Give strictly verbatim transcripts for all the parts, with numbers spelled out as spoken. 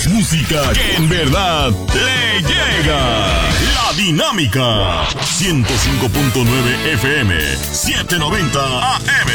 Música que en verdad le llega. La Dinámica. ciento cinco punto nueve F M, setecientos noventa A M.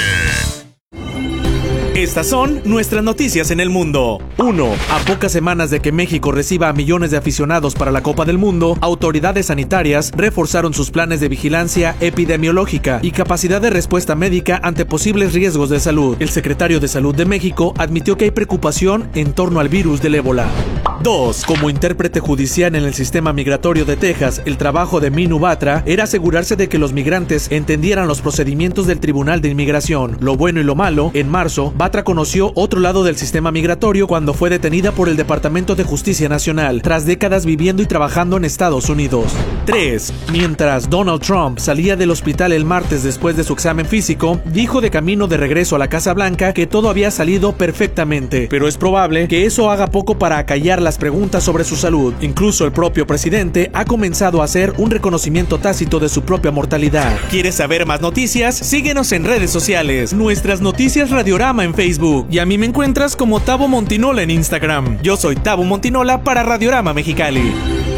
Estas son nuestras noticias en el mundo. uno. A pocas semanas de que México reciba a millones de aficionados para la Copa del Mundo, autoridades sanitarias reforzaron sus planes de vigilancia epidemiológica y capacidad de respuesta médica ante posibles riesgos de salud. El secretario de Salud de México admitió que hay preocupación en torno al virus del ébola. dos. Como intérprete judicial en el sistema migratorio de Texas, el trabajo de Minu Batra era asegurarse de que los migrantes entendieran los procedimientos del Tribunal de Inmigración. Lo bueno y lo malo, en marzo, Batra conoció otro lado del sistema migratorio cuando fue detenida por el Departamento de Justicia Nacional, tras décadas viviendo y trabajando en Estados Unidos. tres. Mientras Donald Trump salía del hospital el martes después de su examen físico, dijo de camino de regreso a la Casa Blanca que todo había salido perfectamente, pero es probable que eso haga poco para acallar las preguntas sobre su salud. Incluso el propio presidente ha comenzado a hacer un reconocimiento tácito de su propia mortalidad. ¿Quieres saber más noticias? Síguenos en redes sociales. Nuestras Noticias Radiorama en Facebook. Y a mí me encuentras como Tabo Montinola en Instagram. Yo soy Tabo Montinola para Radiorama Mexicali.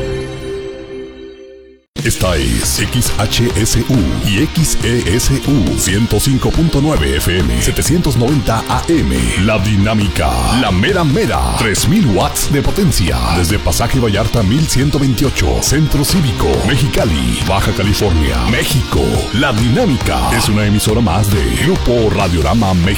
Esta es X H S U y X E S U ciento cinco punto nueve F M, setecientos noventa A M. La Dinámica, la mera mera, tres mil watts de potencia. Desde Pasaje Vallarta mil ciento veintiocho, Centro Cívico, Mexicali, Baja California, México. La Dinámica es una emisora más de Grupo Radiorama México.